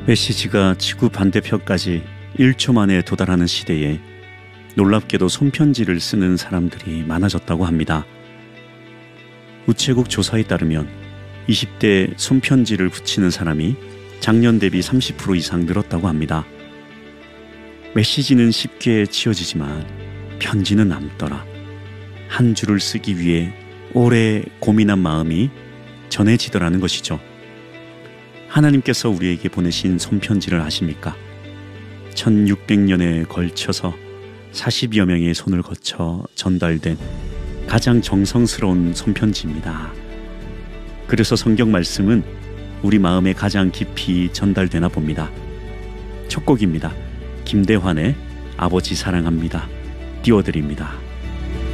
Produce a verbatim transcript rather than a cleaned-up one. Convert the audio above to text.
메시지가 지구 반대편까지 일 초 만에 도달하는 시대에 놀랍게도 손편지를 쓰는 사람들이 많아졌다고 합니다. 우체국 조사에 따르면 이십 대 손편지를 붙이는 사람이 작년 대비 삼십 퍼센트 이상 늘었다고 합니다. 메시지는 쉽게 지워지지만 편지는 남더라. 한 줄을 쓰기 위해 오래 고민한 마음이 전해지더라는 것이죠. 하나님께서 우리에게 보내신 손편지를 아십니까? 천육백 년에 걸쳐서 사십여 명의 손을 거쳐 전달된 가장 정성스러운 손편지입니다. 그래서 성경 말씀은 우리 마음에 가장 깊이 전달되나 봅니다. 첫 곡입니다. 김대환의 아버지 사랑합니다. 띄워드립니다.